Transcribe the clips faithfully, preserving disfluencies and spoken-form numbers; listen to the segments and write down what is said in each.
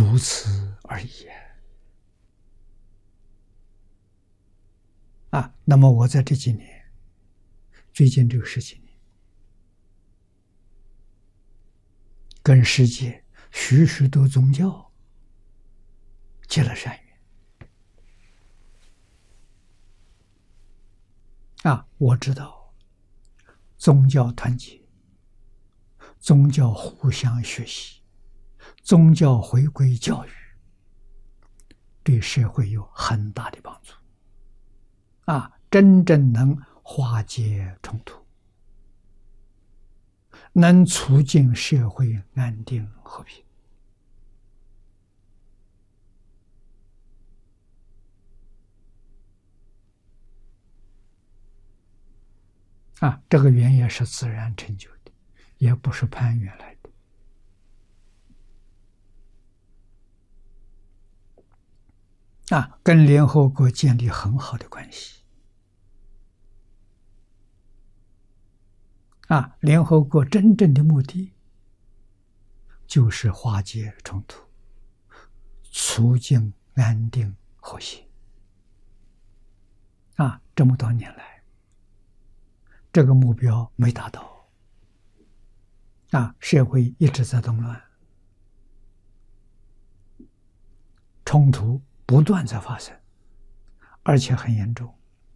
如此而已啊。那么我在这几年，最近这个十几年，跟世界许许多宗教结了善缘啊。我知道宗教团结，宗教互相学习，宗教回归教育，对社会有很大的帮助啊，真正能化解冲突，能促进社会安定和平啊。这个缘也是自然成就的，也不是攀缘来的啊。跟联合国建立很好的关系啊。联合国真正的目的就是化解冲突，促进安定和谐啊。这么多年来，这个目标没达到啊，社会一直在动乱，冲突不断在发生，而且很严重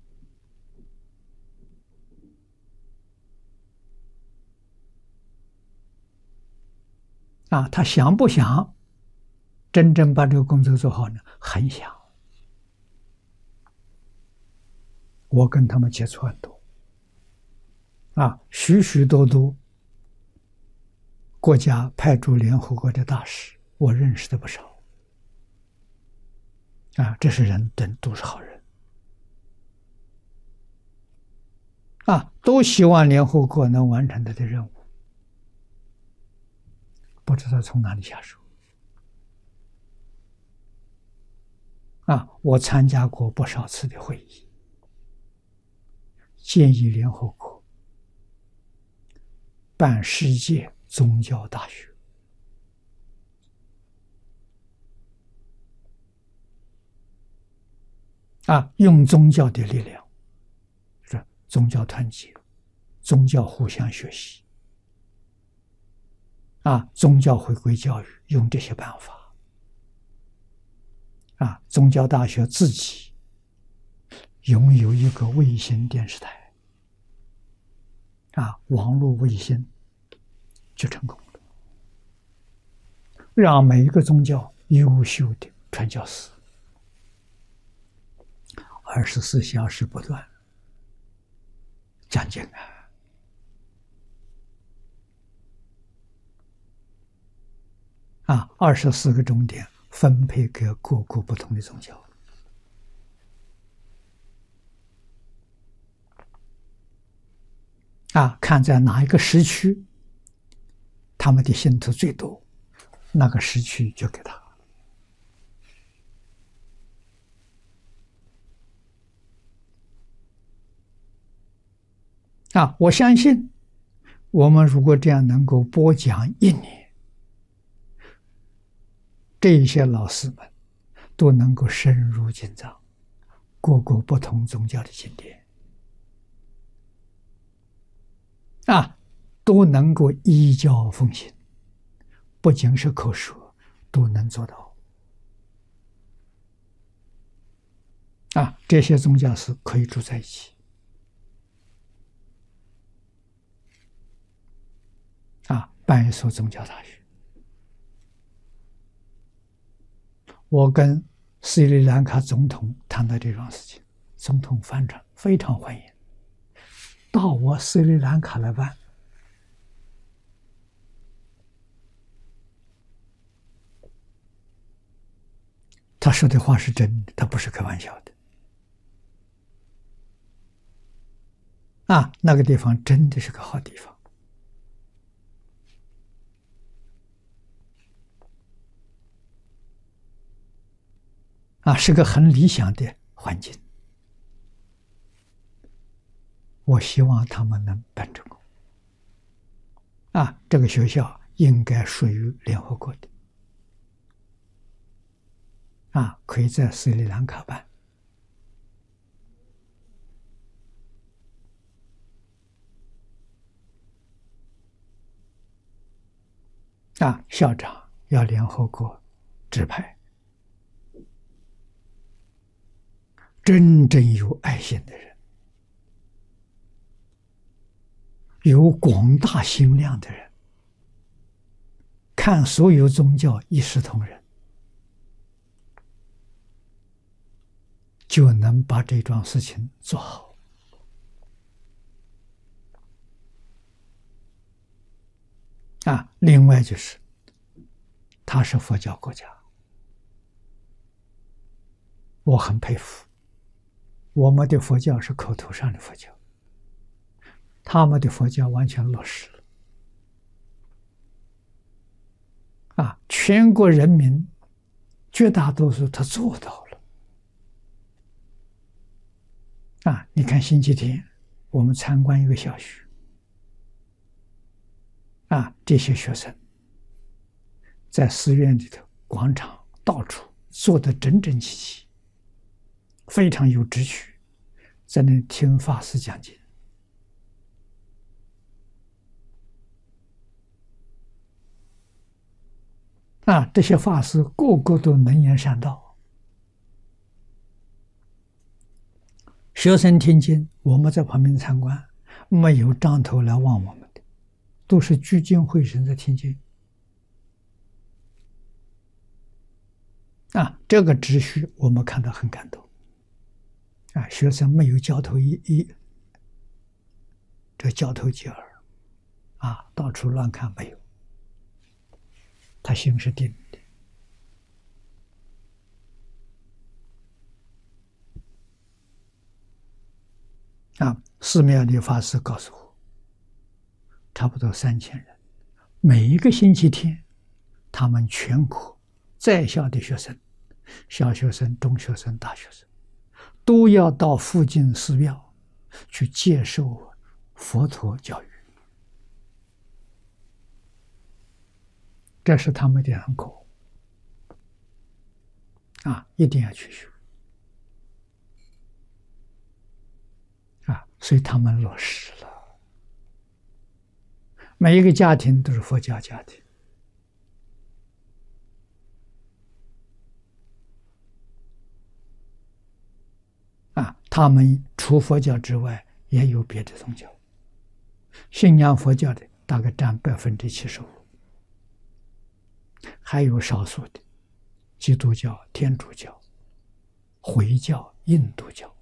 啊。他想不想真正把这个工作做好呢？很想。我跟他们接触很多啊，许许多多国家派驻联合国的大使，我认识的不少啊。这是人，人都是好人啊，都希望联合国能完成他的任务，不知道从哪里下手啊。我参加过不少次的会议，建议联合国办世界宗教大学啊，用宗教的力量，是宗教团结，宗教互相学习啊，宗教回归教育，用这些办法啊。宗教大学自己拥有一个卫星电视台啊，网络卫星就成功了，让每一个宗教优秀的传教士二十四小时不断讲经啊啊，二十四个钟点分配给各个不同的宗教啊，看在哪一个时区他们的信徒最多，那个时区就给他啊。我相信我们如果这样能够播讲一年，这一些老师们都能够深入经藏各个不同宗教的经典啊，都能够依教奉行，不仅是口说，都能做到啊。这些宗教师可以住在一起啊，办一所宗教大学。我跟斯里兰卡总统谈到这桩事情，总统反正非常欢迎，到我斯里兰卡来办。他说的话是真的，他不是开玩笑的啊。那个地方真的是个好地方啊，是个很理想的环境。我希望他们能办成功啊。这个学校应该属于联合国的啊，可以在斯里兰卡办。啊，校长要联合国指派真正有爱心的人，有广大心量的人，看所有宗教一视同仁，就能把这桩事情做好。啊，另外就是，它是佛教国家，我很佩服。我们的佛教是口头上的佛教，他们的佛教完全落实了。啊，全国人民绝大多数他做到了。啊，你看星期天我们参观一个小学，啊，这些学生在寺院里头、广场到处坐得整整齐齐，非常有秩序，在那听法师讲经。啊，这些法师个个都能言善道，学生听经，我们在旁边参观，没有张头来望我们的，都是聚精会神在听经。啊，这个秩序我们看到很感动。啊，学生没有交头一一，这交头接耳，啊，到处乱看没有，他心是定的。啊，寺庙里法师告诉我，差不多三千人，每一个星期天，他们全国在校的学生，小学生、中学生、大学生，都要到附近寺庙去接受佛陀教育，这是他们的人口啊，一定要去学啊，所以他们落实了，每一个家庭都是佛教家庭。啊，他们除佛教之外，也有别的宗教，信仰佛教的大概占百分之七十五，还有少数的基督教、天主教、回教、印度教。